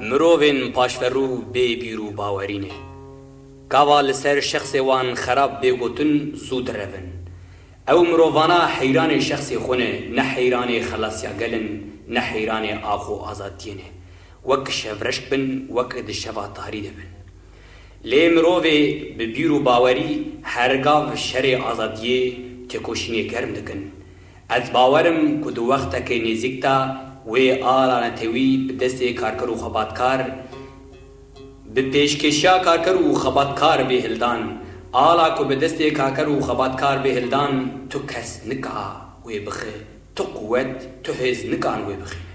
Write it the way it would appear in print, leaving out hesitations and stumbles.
مروفین پاشفرو بی بیرو باورینه کاوا لسر شخص وان خراب بگوتن زود روین او مرووانا حیران شخص خونه نه حیران خلاصیا گلن نه حیران آخو آزادینه وک شفرشک بن وک دشوا تاریده بن لی مروفی ببیرو باوری هرگاو شر آزادیه تکوشینی کرم دکن از باورم کدو وقت که نزیکتا و آلا نتوی بدست کارکر و خباتکار به پیشکشیا کارکر و خباتکار به هلدان آلا کو بدست کارکر و خباتکار به هلدان تو کس نکا و بخه تو قوت تو هز نکان و بخه